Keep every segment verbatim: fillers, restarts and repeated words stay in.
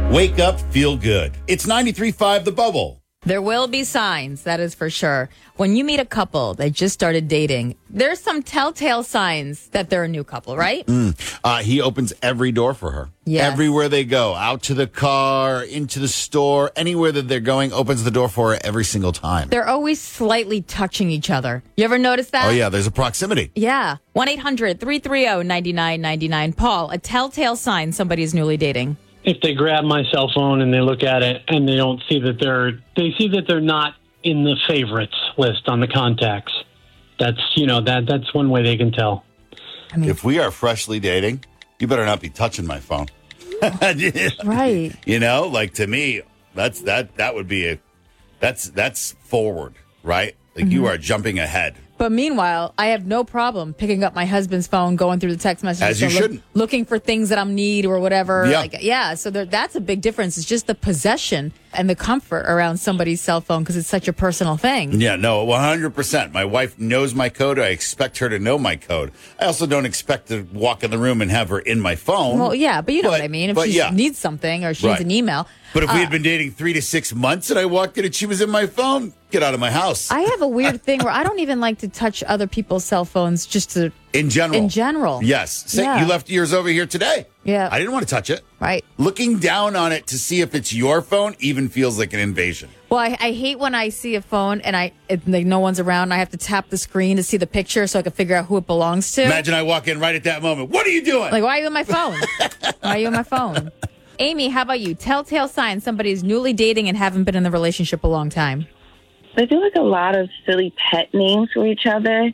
Wake up, feel good. It's ninety-three point five The Bubble. There will be signs, that is for sure. When you meet a couple that just started dating, there's some telltale signs that they're a new couple, right? Mm. Uh, he opens every door for her. Yes. Everywhere they go, out to the car, into the store, anywhere that they're going, opens the door for her every single time. They're always slightly touching each other. You ever notice that? Oh, yeah, there's a proximity. Yeah. one eight hundred three three zero nine nine nine nine. Paul, a telltale sign somebody's newly dating. If they grab my cell phone and they look at it and they don't see that they're, they see that they're not in the favorites list on the contacts. That's, you know, that that's one way they can tell. I mean, if we are freshly dating, you better not be touching my phone. Right. You know, like to me, that's that that would be a that's that's forward, right? Like mm-hmm. you are jumping ahead. But meanwhile, I have no problem picking up my husband's phone, going through the text messages, as you look, shouldn't, looking for things that I'm need or whatever. Yeah, like, yeah. So there, that's a big difference. It's just the possession and the comfort around somebody's cell phone because it's such a personal thing. Yeah, no, one hundred percent. My wife knows my code. I expect her to know my code. I also don't expect to walk in the room and have her in my phone. Well, yeah, but you know but, what I mean. If but, she yeah. needs something or she right. needs an email. But if uh, we had been dating three to six months and I walked in and she was in my phone, get out of my house. I have a weird thing where I don't even like to touch other people's cell phones just to... In general. In general. Yes. Say, yeah. You left yours over here today. Yeah. I didn't want to touch it. Right. Looking down on it to see if it's your phone even feels like an invasion. Well, I, I hate when I see a phone and I it, like no one's around and I have to tap the screen to see the picture so I can figure out who it belongs to. Imagine I walk in right at that moment. What are you doing? Like, why are you on my phone? Why are you on my phone? Amy, how about you? Telltale signs somebody's newly dating and haven't been in the relationship a long time. They do like a lot of silly pet names for each other.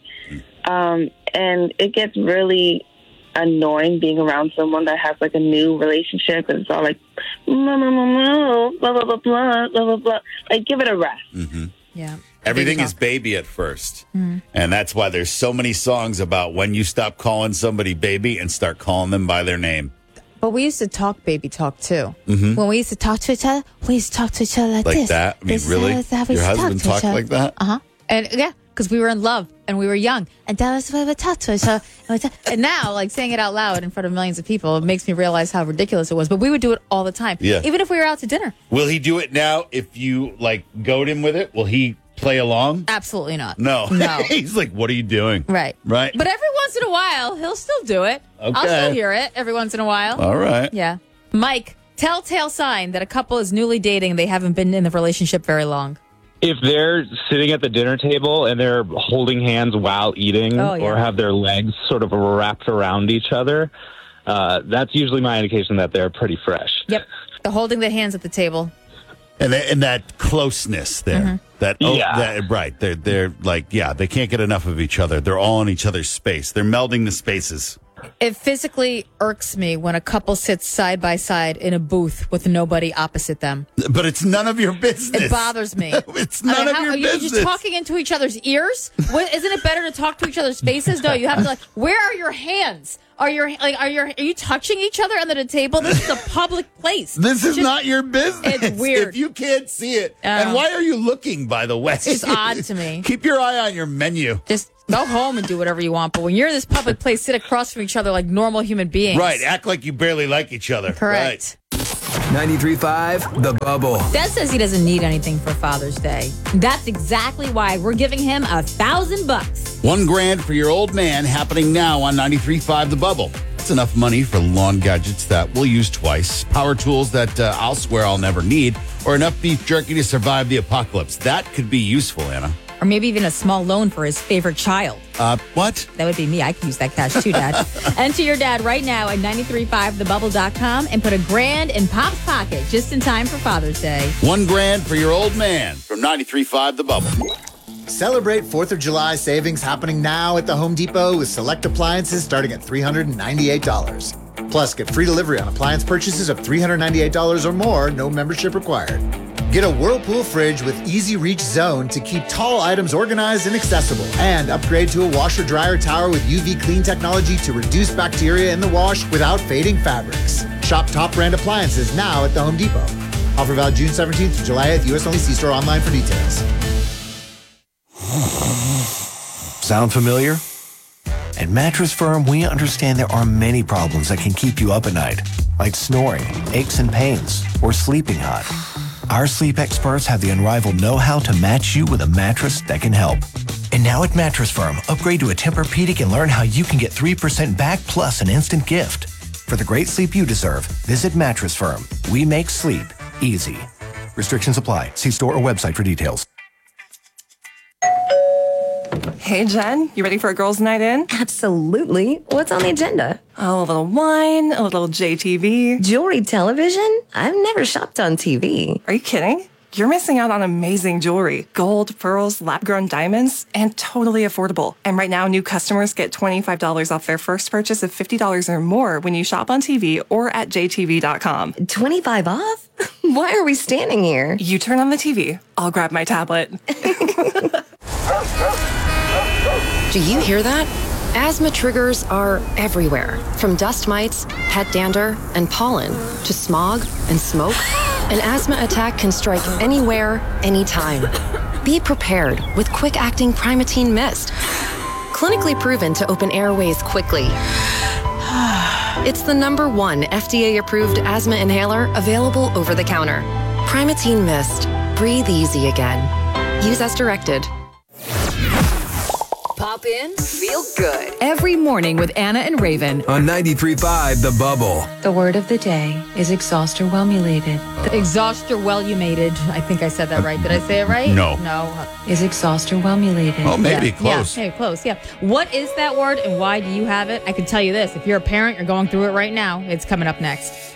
Um, and it gets really annoying being around someone that has like a new relationship and it's all like blah, blah, blah, blah, blah, blah, blah, blah, blah, blah. Like, give it a rest. Mm-hmm. Yeah. Everything is baby at first. Mm-hmm. And that's why there's so many songs about when you stop calling somebody baby and start calling them by their name. But we used to talk baby talk, too. Mm-hmm. When we used to talk to each other, we used to talk to each other like, like this. Like that? I mean, this really? Is how we Your used to husband talk talked like that? Uh-huh. And, yeah, because we were in love and we were young. And that was the way we talked to each other. And now, like, saying it out loud in front of millions of people, it makes me realize how ridiculous it was. But we would do it all the time. Yeah. Even if we were out to dinner. Will he do it now if you, like, goad him with it? Will he play along? Absolutely not. No. No. He's like, what are you doing? Right. Right. But every once in a while, he'll still do it. Okay. I'll still hear it every once in a while. All right. Yeah. Mike, telltale sign that a couple is newly dating and they haven't been in the relationship very long. If they're sitting at the dinner table and they're holding hands while eating oh, yeah. or have their legs sort of wrapped around each other, uh, that's usually my indication that they're pretty fresh. Yep. They're holding their hands at the table. And, they, and that closeness there. Mm-hmm. That, oh, yeah. that, right. They're, they're like, yeah, they can't get enough of each other. They're all in each other's space. They're melding the spaces. It physically irks me when a couple sits side by side in a booth with nobody opposite them. But it's none of your business. It bothers me. It's none I mean, of how, your are you business. just talking into each other's ears? What, isn't it better to talk to each other's faces? No, you have to like, where are your hands? Are your like are your are you touching each other under the table? This is a public place. This is just, not your business. It's weird. If you can't see it. Um, and why are you looking, by the way? It's just odd to me. Keep your eye on your menu. Just go home and do whatever you want. But when you're in this public place, sit across from each other like normal human beings. Right. Act like you barely like each other. Correct. Right. ninety-three point five The Bubble. Dad says he doesn't need anything for Father's Day. That's exactly why we're giving him a thousand bucks. One grand for your old man happening now on ninety-three point five The Bubble. That's enough money for lawn gadgets that we'll use twice, power tools that uh, I'll swear I'll never need, or enough beef jerky to survive the apocalypse. That could be useful, Anna. Or maybe even a small loan for his favorite child. Uh, what? That would be me. I could use that cash too, Dad. Enter your dad right now at nine three five the bubble dot com and put a grand in Pop's pocket just in time for Father's Day. One grand for your old man from ninety-three point five The Bubble. Celebrate fourth of July savings happening now at the Home Depot with select appliances starting at three hundred ninety-eight dollars. Plus, get free delivery on appliance purchases of three hundred ninety-eight dollars or more, no membership required. Get a Whirlpool fridge with easy reach zone to keep tall items organized and accessible. And upgrade to a washer dryer tower with U V clean technology to reduce bacteria in the wash without fading fabrics. Shop top brand appliances now at the Home Depot. Offer valid June seventeenth to July eighth. U S only. See store online for details. Sound familiar? At Mattress Firm, we understand there are many problems that can keep you up at night. like snoring, aches and pains, or sleeping hot. Our sleep experts have the unrivaled know-how to match you with a mattress that can help. And now at Mattress Firm, upgrade to a Tempur-Pedic and learn how you can get three percent back plus an instant gift. For the great sleep you deserve, visit Mattress Firm. We make sleep easy. Restrictions apply. See store or website for details. Hey, Jen, you ready for a girls' night in? Absolutely. What's on the agenda? Oh, a little wine, a little J T V. Jewelry television? I've never shopped on T V. Are you kidding? You're missing out on amazing jewelry. Gold, pearls, lab-grown diamonds, and totally affordable. And right now, new customers get twenty-five dollars off their first purchase of fifty dollars or more when you shop on T V or at J T V dot com. twenty-five off? Why are we standing here? You turn on the T V. I'll grab my tablet. Do you hear that? Asthma triggers are everywhere, from dust mites, pet dander, and pollen, to smog and smoke. An asthma attack can strike anywhere, anytime. Be prepared with quick-acting Primatene Mist. Clinically proven to open airways quickly. It's the number one F D A-approved asthma inhaler available over the counter. Primatene Mist. Breathe easy again. Use as directed. Pop in, feel good. Every morning with Anna and Raven. On ninety-three point five The Bubble. The word of the day is exhauster-wellmulated. Exhauster-wellulated. I think I said that right. Did I say it right? No. No. Is exhauster-wellmulated. Oh, maybe. Yeah. Close. Yeah, hey, close. Yeah. What is that word and why do you have it? I can tell you this. If you're a parent, you're going through it right now. It's coming up next.